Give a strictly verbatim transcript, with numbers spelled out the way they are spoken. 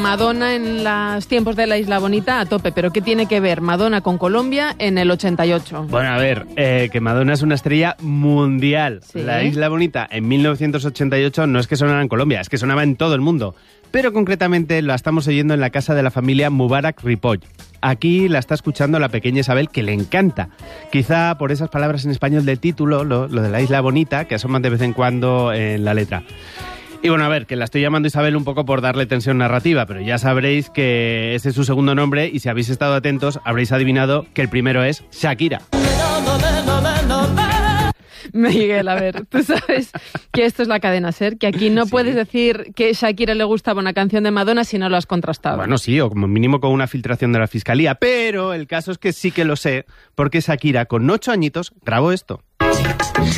Madonna en los tiempos de la Isla Bonita a tope, pero ¿qué tiene que ver Madonna con Colombia en el ochenta y ocho? Bueno, a ver, eh, que Madonna es una estrella mundial. Sí. La Isla Bonita en mil novecientos ochenta y ocho no es que sonara en Colombia, es que sonaba en todo el mundo. Pero concretamente la estamos oyendo en la casa de la familia Mubarak Ripoll. Aquí la está escuchando la pequeña Isabel, que le encanta. Quizá por esas palabras en español del título, lo, lo de la Isla Bonita, que asoman de vez en cuando en la letra. Y bueno, a ver, que la estoy llamando Isabel un poco por darle tensión narrativa, pero ya sabréis que ese es su segundo nombre y si habéis estado atentos habréis adivinado que el primero es Shakira. Miguel, a ver, tú sabes que esto es la cadena SER, que aquí no Sí. puedes decir que Shakira le gustaba una canción de Madonna si no lo has contrastado. Bueno, sí, o como mínimo con una filtración de la fiscalía, pero el caso es que sí que lo sé, porque Shakira con ocho añitos grabó esto.